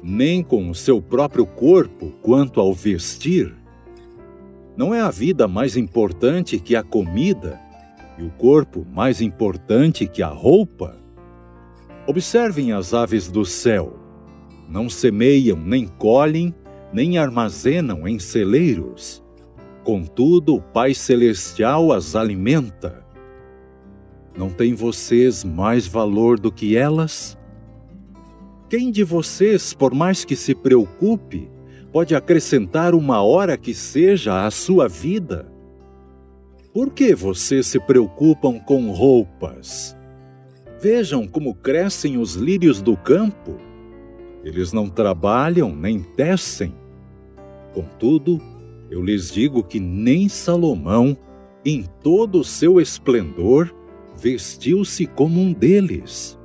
nem com o seu próprio corpo quanto ao vestir? Não é a vida mais importante que a comida e o corpo mais importante que a roupa? Observem as aves do céu. Não semeiam, nem colhem, nem armazenam em celeiros. Contudo, o Pai Celestial as alimenta. Não têm vocês mais valor do que elas? Quem de vocês, por mais que se preocupe, pode acrescentar uma hora que seja à sua vida? Por que vocês se preocupam com roupas? Vejam como crescem os lírios do campo. Eles não trabalham nem tecem. Contudo, eu lhes digo que nem Salomão, em todo o seu esplendor, vestiu-se como um deles.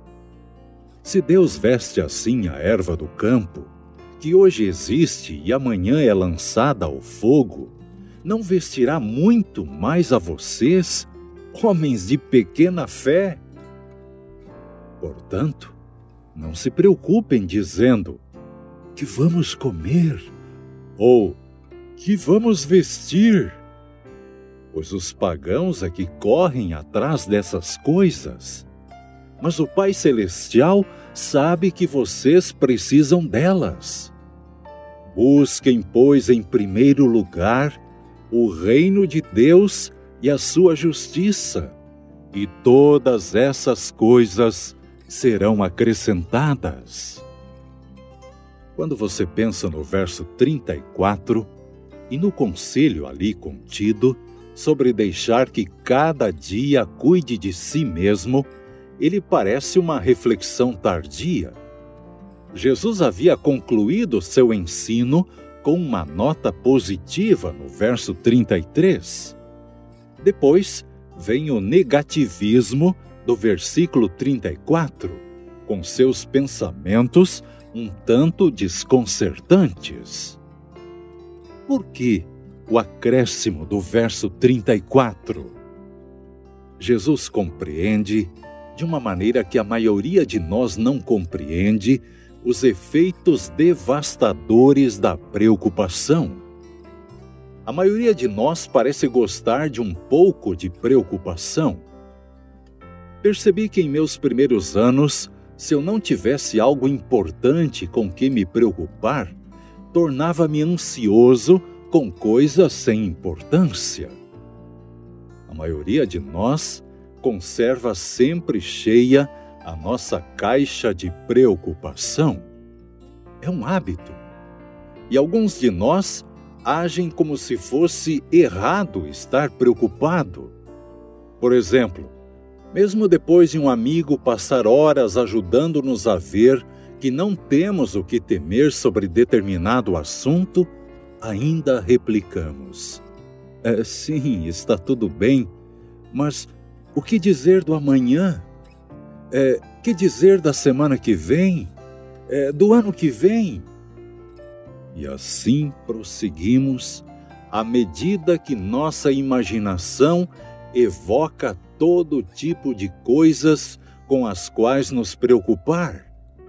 Se Deus veste assim a erva do campo, que hoje existe e amanhã é lançada ao fogo, não vestirá muito mais a vocês, homens de pequena fé? Portanto, não se preocupem dizendo: que vamos comer? Ou que vamos vestir? Pois os pagãos é que correm atrás dessas coisas. Mas o Pai Celestial sabe que vocês precisam delas. Busquem, pois, em primeiro lugar o reino de Deus e a sua justiça, e todas essas coisas serão acrescentadas. Quando você pensa no verso 34 e no conselho ali contido sobre deixar que cada dia cuide de si mesmo, ele parece uma reflexão tardia. Jesus havia concluído seu ensino com uma nota positiva no verso 33. Depois vem o negativismo do versículo 34, com seus pensamentos um tanto desconcertantes. Por que o acréscimo do verso 34? Jesus compreende, de uma maneira que a maioria de nós não compreende, os efeitos devastadores da preocupação. A maioria de nós parece gostar de um pouco de preocupação. Percebi que em meus primeiros anos, se eu não tivesse algo importante com que me preocupar, tornava-me ansioso com coisas sem importância. A maioria de nós conserva sempre cheia a nossa caixa de preocupação. É um hábito. E alguns de nós agem como se fosse errado estar preocupado. Por exemplo, mesmo depois de um amigo passar horas ajudando-nos a ver que não temos o que temer sobre determinado assunto, ainda replicamos: sim, está tudo bem, mas o que dizer do amanhã? Que dizer da semana que vem? Do ano que vem? E assim prosseguimos, à medida que nossa imaginação evoca todo tipo de coisas com as quais nos preocupar.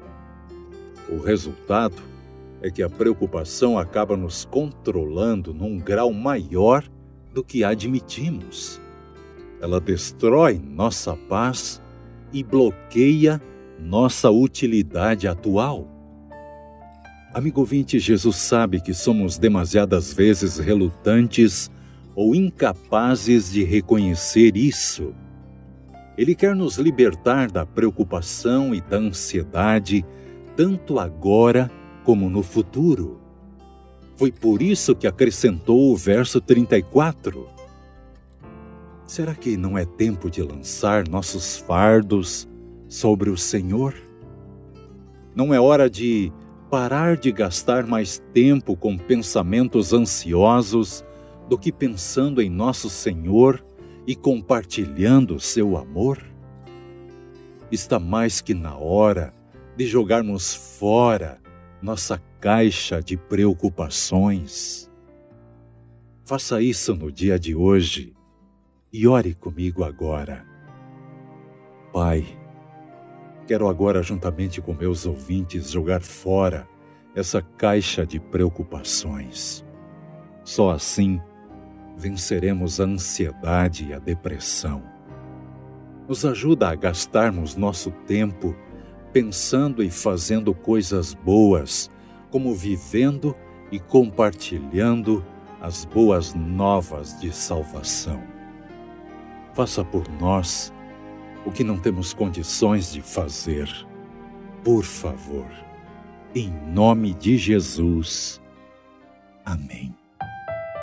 O resultado é que a preocupação acaba nos controlando num grau maior do que admitimos. Ela destrói nossa paz e bloqueia nossa utilidade atual. Amigo ouvinte, Jesus sabe que somos demasiadas vezes relutantes ou incapazes de reconhecer isso. Ele quer nos libertar da preocupação e da ansiedade, tanto agora como no futuro. Foi por isso que acrescentou o verso 34. Será que não é tempo de lançar nossos fardos sobre o Senhor? Não é hora de parar de gastar mais tempo com pensamentos ansiosos do que pensando em nosso Senhor e compartilhando seu amor? Está mais que na hora de jogarmos fora nossa caixa de preocupações. Faça isso no dia de hoje e ore comigo agora. Pai, Quero agora, juntamente com meus ouvintes, jogar fora essa caixa de preocupações. Só assim venceremos a ansiedade e a depressão. Nos ajuda a gastarmos nosso tempo pensando e fazendo coisas boas, como vivendo e compartilhando as boas novas de salvação. Faça por nós o que não temos condições de fazer. Por favor, em nome de Jesus. Amém.